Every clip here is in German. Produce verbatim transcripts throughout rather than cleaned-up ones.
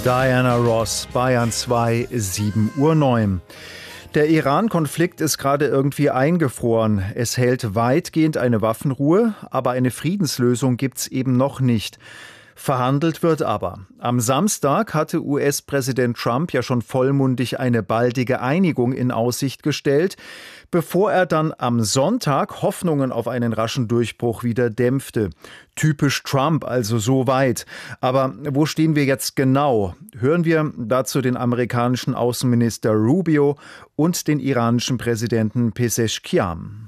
Diana Ross, Bayern zwei, sieben Uhr neun. Der Iran-Konflikt ist gerade irgendwie eingefroren. Es hält weitgehend eine Waffenruhe, aber eine Friedenslösung gibt's eben noch nicht. Verhandelt wird aber. Am Samstag hatte U S-Präsident Trump ja schon vollmundig eine baldige Einigung in Aussicht gestellt, bevor er dann am Sonntag Hoffnungen auf einen raschen Durchbruch wieder dämpfte. Typisch Trump, also so weit. Aber wo stehen wir jetzt genau? Hören wir dazu den amerikanischen Außenminister Rubio und den iranischen Präsidenten Pezeshkian.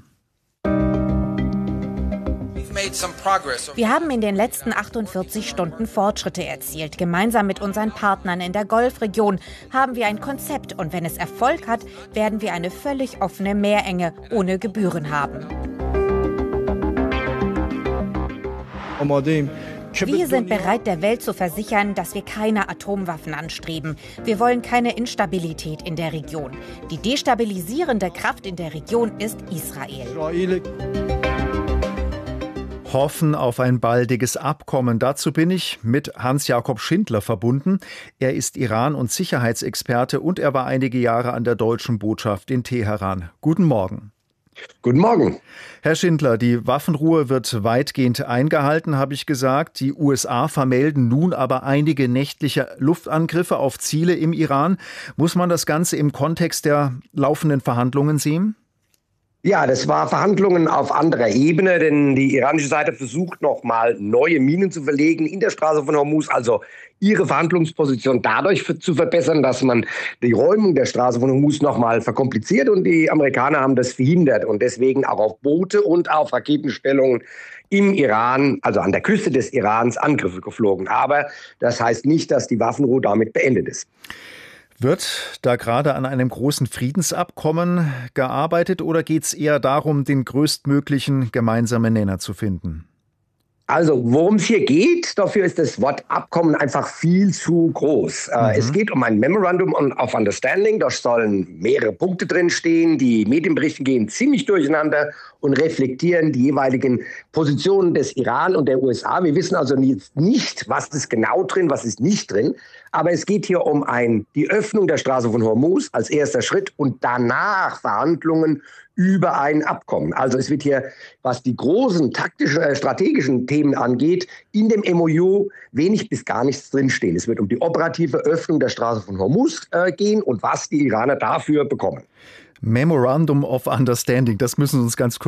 Wir haben in den letzten achtundvierzig Stunden Fortschritte erzielt. Gemeinsam mit unseren Partnern in der Golfregion haben wir ein Konzept. Und wenn es Erfolg hat, werden wir eine völlig offene Meerenge ohne Gebühren haben. Wir sind bereit, der Welt zu versichern, dass wir keine Atomwaffen anstreben. Wir wollen keine Instabilität in der Region. Die destabilisierende Kraft in der Region ist Israel. Hoffen auf ein baldiges Abkommen. Dazu bin ich mit Hans-Jakob Schindler verbunden. Er ist Iran- und Sicherheitsexperte und er war einige Jahre an der deutschen Botschaft in Teheran. Guten Morgen. Guten Morgen. Herr Schindler, die Waffenruhe wird weitgehend eingehalten, habe ich gesagt. Die U S A vermelden nun aber einige nächtliche Luftangriffe auf Ziele im Iran. Muss man das Ganze im Kontext der laufenden Verhandlungen sehen? Ja, das war Verhandlungen auf anderer Ebene, denn die iranische Seite versucht noch mal neue Minen zu verlegen in der Straße von Hormuz, also ihre Verhandlungsposition dadurch zu verbessern, dass man die Räumung der Straße von Hormuz noch mal verkompliziert, und die Amerikaner haben das verhindert und deswegen auch auf Boote und auf Raketenstellungen im Iran, also an der Küste des Irans, Angriffe geflogen. Aber das heißt nicht, dass die Waffenruhe damit beendet ist. Wird da gerade an einem großen Friedensabkommen gearbeitet oder geht es eher darum, den größtmöglichen gemeinsamen Nenner zu finden? Also, worum es hier geht, dafür ist das Wort Abkommen einfach viel zu groß. Mhm. Es geht um ein Memorandum of Understanding, da sollen mehrere Punkte drinstehen. Die Medienberichte gehen ziemlich durcheinander und reflektieren die jeweiligen Positionen des Iran und der U S A. Wir wissen also nicht, was ist genau drin, was ist nicht drin. Aber es geht hier um ein, die Öffnung der Straße von Hormuz als erster Schritt und danach Verhandlungen über ein Abkommen. Also es wird hier, was die großen taktischen, äh, strategischen Themen angeht, in dem M O U wenig bis gar nichts drinstehen. Es wird um die operative Öffnung der Straße von Hormuz äh, gehen und was die Iraner dafür bekommen. Memorandum of Understanding, das müssen Sie uns ganz kurz